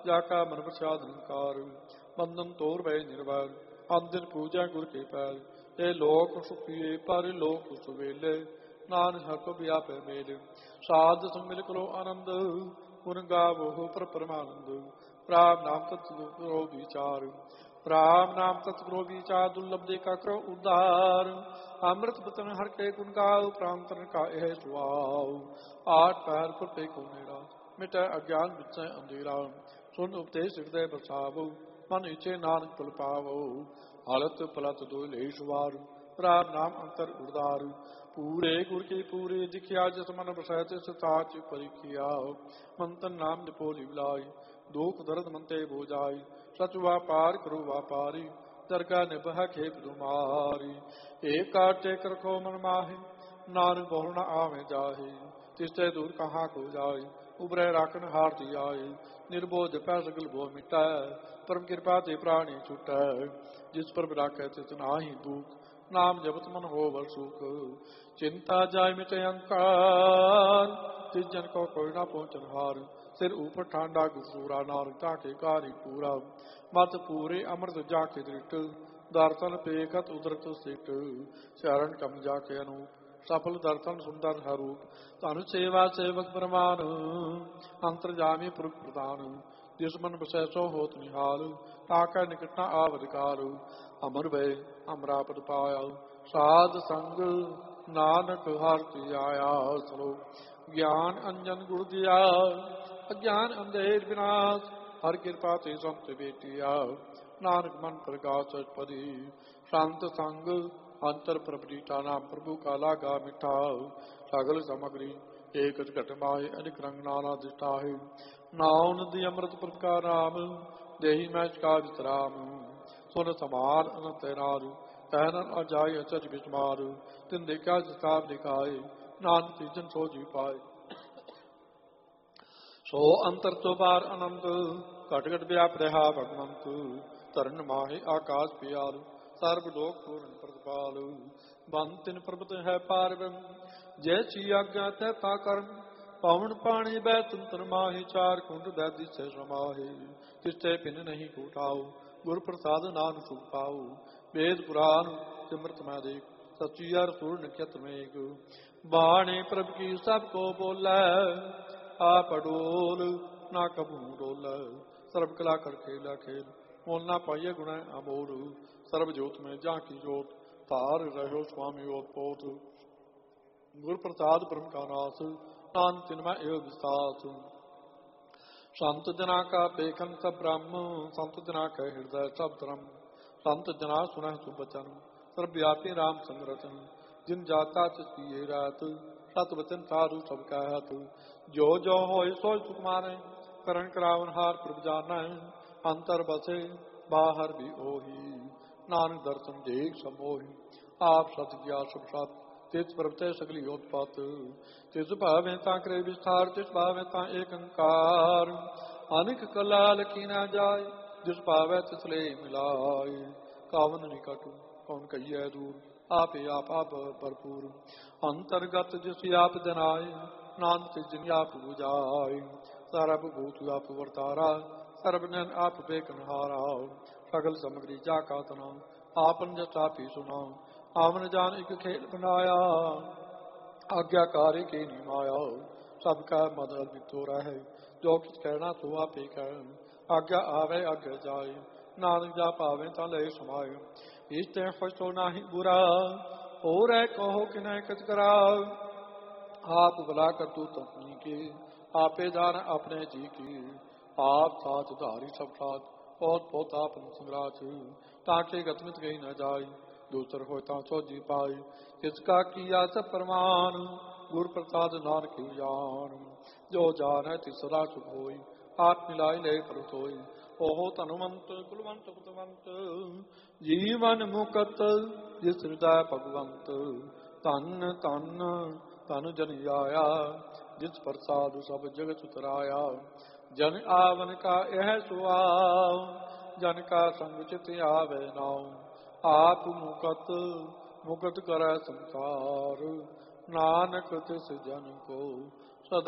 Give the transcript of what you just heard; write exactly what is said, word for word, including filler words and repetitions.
जाका मन प्रसाद निकार बंधन तोर भय निर्भर अंदिन पूजा गुर के पैर ये लोक सुखिए पर लोक सुवेले नानक हर को व्यापे मेल साध संग मिल करो आनंद गुण गावो पर परमानंद राम नाम तत्व विचार राम नाम तत्व विचार दुर्लभ देखा करो उद्धार अमृत बतन हर के गुण गाओ प्रांतन का यह सुआओ आठ पैर पर पे को मेरा मिटे अज्ञान विचय अंधेरा सुन उपदेश हृदय बसावो मन इच्छे नानक पल पावो हालत पलत दो ले सुवार राम नाम अंतर उदार पूरे गुर की पूरे दिखिया जिस मन बसैत साच परिखिया मंतन नाम जपोली बिलाई दुख दर्द मनते बोझाई सच व्यापार करो व्यापारी दरगाह निबह खेप दुमारी एक काटे कर को मन माहे नानक बहु न आवे जाहे तिस्ते दूर कहाँ को जाए उबरे राखन हार दियाए निर्बोध पै सगल भो मिटा परम कृपा ते प्राणी छुटा जिस पर राखे तिस नाहि दुख नाम जपत मन हो बर सुख चिंता जाय मिटे अंकार तिस जन को कोई ना पहुंचन हार सिर ऊपर ठांडा गुसूरा नारक ताके कारी पूरा मत पूरे अमृत जाके दृट दर्शन पेखत उदरत सिट शरण कम जाके अनूप सफल दर्शन सुंदर हरूप तनु सेवा सेवक प्रमाण अंतर्जामी पुरुष प्रधान दुश्मन बसै सो होत निहाल ताका निकट न आवधिकार अमर भय अमरापद पाया साध संग नानक हरति आया सलो ज्ञान अंजन गुण दिया अज्ञान अंधेर विनाश हर कृपा ते संत बेटिया नानक मन प्रकाश पदी शांत संग अंतर प्रपटीटा नाम प्रभु का लागा मिठा सगल सामग्री एक घट माहे अनिक रंग नाना दिष्टा है नाव नदी अमृत प्रकार राम देही मैं का विश्राम सुन समान अनंत नार तहन अजाय अचज विस्मार तिन देखा जिसाब दिखाए नान तीजन सो जी पाए सो अंतर तो बार अनंत घट घट व्याप रहा भगवंत तरन माहे आकाश प्यार सर्व लोक पूर्ण प्रतिपाल बन तिन प्रभुत है पारवम जैसी आज्ञा तैता कर्म पवन पानी बै तंत्र माहि चार कुंड दैदी से समाहे तिस्ते पिन नहीं कूटाओ गुर प्रसाद नान सुख पाओ वेद पुराण सिमृत में देख सचिया रसूल नित्यत में बाणी प्रभु की सबको बोलै आप डोल ना कबू डोल सर्व कला कर खेला खेल मोल ना पाइये गुण अमोल सर्व ज्योत में जा की जोत तार रहो स्वामी और पोत गुर प्रसाद ब्रह्म का नाश नान तिन्मय एवं विश्वास संत जना का पेखन सब ब्रह्म संत जना का हृदय सब धर्म संत जना सुन सुबचन सर्वव्यापी राम संरचन जिन जाता चिए रात सत वचन साधु सब कहत जो जो हो सो सुख माने करण करावन हार प्रभु जाना अंतर बसे बाहर भी ओही नानक दर्शन देख समोही आप सत ज्ञा सब सत तिस प्रभते सगली उत्पत तिस भावे ता करे विस्तार तिस भावे ता एक अंकार अनिक कलाल की ना जाय जिस भावे तिस ले मिलाय कावन निकट कौन कहिए दूर आप ही आप आप भरपूर अंतर्गत जिस आप जनाए नान तिस जिन आप बुझाए सर्व भूत आप वर्तारा सर्वनयन आप बेकनहारा सगल सामग्री जा का तना आपन जचापी सुना आमन जान एक खेल बनाया आज्ञाकारी की निमाया सबका मदद बितो रहे जो कुछ कहना तो आप ही कह आज्ञा आवे आज्ञा जाए नानक जा पावे ता ले समाए इष्ट खुश तो नाही बुरा और कहो कि न कच करा आप भला कर तू तपनी की आपे दान अपने जी की आप साथ धारी सब साथ बहुत बहुत आप संग्राच ताके गतमित गई न जाय दूसर होता सो जी पाई किसका किया सब प्रमाण गुर प्रसाद नानक की जान जो जान है तिसरा सुख होई आप मिलाई ले परतोई ओहो तनुमंत कुलवंत कुतवंत जीवन मुकत जिस हृदय भगवंत तन तन तन जन आया जिस प्रसाद सब जगत उतराया जन आवन का यह सुआव जन का संग चित आवे नाव आप मुकत मुकत करे संसार नानक तिस जन को